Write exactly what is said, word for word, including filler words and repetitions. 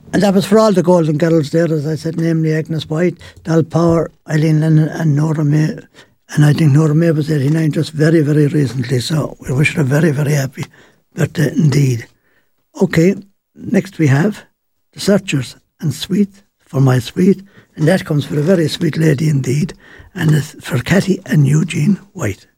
And that was for all the golden girls there, as I said, namely Agnes White, Dal Power, Eileen Lennon and Nora May. And I think Nora May was eighty-nine just very, very recently. So we wish her a very, very happy birthday indeed. Okay, next we have The Searchers and Sweet for My Sweet. And that comes for a very sweet lady indeed. And it's for Cathy and Eugene White.